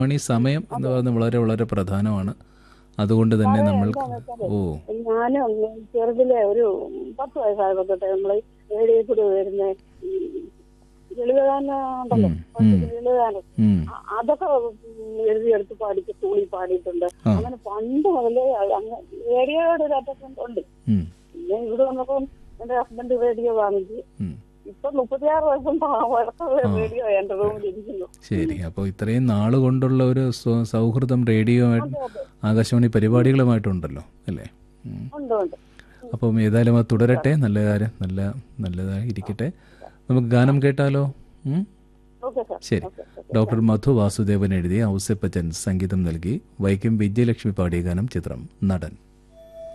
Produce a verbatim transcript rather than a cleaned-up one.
മണി സമയം എന്ന് പറയുന്നത് വളരെ വളരെ പ്രധാനമാണ്. അതുകൊണ്ട് തന്നെ അതെ നമ്മൾക്ക് എന്താന്ന് വെച്ചാല് ഓ ഞാനും ചെറുതിലെ ഒരു പത്ത് വയസ്സായപ്പോ തൊട്ട് നമ്മള് റേഡിയോ കൂടി വരുന്ന ലളിതഗാനം ഉണ്ടല്ലോ, ഉം, പണ്ട് ഉം, ലളിതഗാനം ഉം. അ- അതൊക്കെ എഴുതിയെടുത്ത് പാടിച്ച് സ്കൂളിൽ പാടിയിട്ടുണ്ട്. ആ, അങ്ങനെ പണ്ട് മുതലേ അത് അങ്ങ് റേഡിയോയുടെ ഒരു അറ്റാച്ച്മെന്റ് ഉണ്ട്. ഉം, പിന്നെ ഇവിടെ വന്നപ്പം എന്റെ ഹസ്ബൻഡ് റേഡിയോ വാങ്ങിച്ചു. ഉം. ഇപ്പൊ മുപ്പത്തിയാറ് വർഷം വഴക്കമുള്ള ആ, റേഡിയോ എന്റെ റൂമിൽ ഇരിക്കുന്നു. ശരി. അപ്പോൾ ഇത്രയും നാൾ കൊണ്ടുള്ള ഒരു സ്വ- സൗഹൃദം റേഡിയോ അതെ അതെ ആകാശവാണി പരിപാടികളുമായിട്ടുണ്ടല്ലോ അല്ലേ? ഉം. ഉണ്ട് ഉണ്ട്. അപ്പം ഏതായാലും അത് തുടരട്ടെ. നല്ല കാര്യം, നല്ല നല്ലതായി ഇരിക്കട്ടെ. നമുക്ക് ഗാനം കേട്ടാലോ? ഉം? Okay sir. ശരി. Okay okay. ഡോക്ടർ മധു വാസുദേവൻ എഴുതിയ ഔസേപ്പച്ചൻ സംഗീതം നൽകി വൈക്കം വിജയലക്ഷ്മി പാടിയ ഗാനം. ചിത്രം നടൻ.